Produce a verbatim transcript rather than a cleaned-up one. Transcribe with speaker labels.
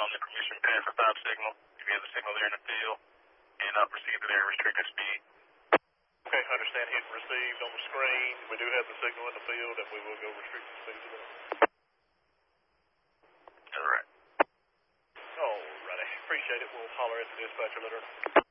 Speaker 1: on the permission pass the stop signal. If you have the signal there in the field, and uh, proceed to their restricted speed.
Speaker 2: Okay, understand. Hit and received on the screen. We do have the signal in the field, and we will go restricted speed to them.
Speaker 1: All right.
Speaker 2: All righty. Appreciate it. We'll holler at the dispatcher later.